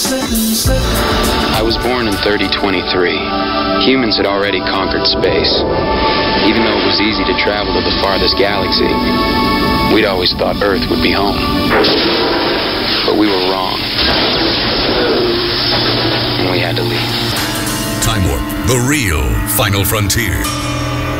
I was born in 3023. Humans had already conquered space. Even though it was easy to travel to the farthest galaxy, we'd always thought Earth would be home. But we were wrong. And we had to leave. Time Warp, the real final frontier.